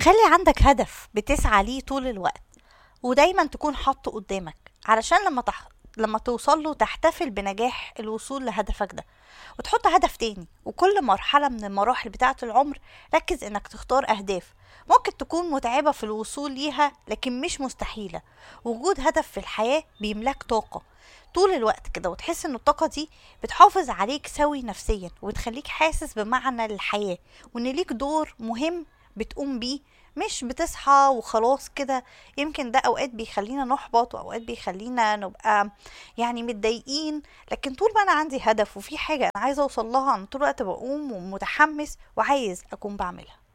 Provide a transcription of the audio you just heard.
خلي عندك هدف بتسعى ليه طول الوقت، ودايما تكون حاطه قدامك علشان لما توصل له تحتفل بنجاح الوصول لهدفك ده، وتحط هدف تاني. وكل مرحلة من المراحل بتاعة العمر ركز انك تختار اهداف ممكن تكون متعبة في الوصول ليها لكن مش مستحيلة. وجود هدف في الحياة بيملاك طاقة طول الوقت كده، وتحس ان الطاقة دي بتحافظ عليك سوي نفسيا وبتخليك حاسس بمعنى للحياة، وان ليك دور مهم بتقوم بيه، مش بتصحى وخلاص كده. يمكن ده اوقات بيخلينا نحبط واوقات بيخلينا نبقى متضايقين، لكن طول ما انا عندي هدف وفي حاجة انا عايزة اوصل لها انا طول الوقت بقوم ومتحمس وعايز اكون بعملها.